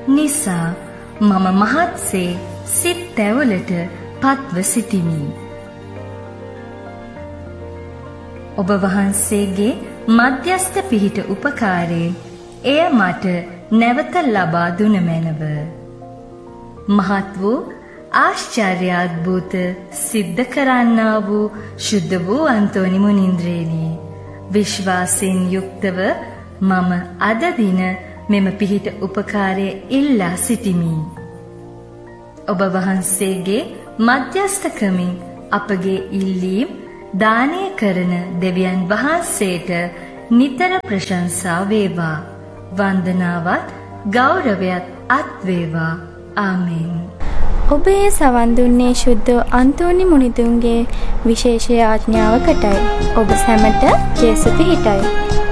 නිසා මම මහත්සේ සිත් තැවලට පත්ව සිටිමි. ඔබ වහන්සේගේ මධ්‍යස්ථ පිහිට උපකාරයෙන් එය මට නැවත ලබා දුන මැනව. මහත් වූ ආශ්චර්යාද්භූත සිද්ධ කරන්නා වූ ශුද්ධ වූ අන්තෝනි මුනින්ද්‍රේනි, විශ්වාසයෙන් යුක්තව මම අද දින මෙම පිහිට උපකාරය ඉල්ලා සිටිමි. ඔබ වහන්සේගේ මධ්‍යස්ථකමින් අපගේ ඉල්ලීම් දානය කරන දෙවියන් වහන්සේට නිතර ප්‍රශංසා වේවා. වන්දනාවත් ගෞරවයත් අත් වේවා. ආමෙන්. ඔබේ සවන් දුන්නේ ශුද්ධ අන්තෝනි මුනිදුන්ගේ විශේෂ ආඥාවකටයි. ඔබ සැමට ජේසු පිහිටයි.